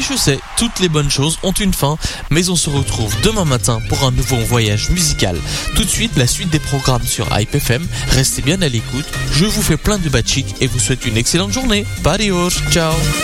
je sais, toutes les bonnes choses ont une fin, mais on se retrouve demain matin pour un nouveau voyage musical. Tout de suite, la suite des programmes sur Hype FM. Restez bien à l'écoute, je vous fais plein de bad chic et vous souhaite une excellente journée. Adios, ciao.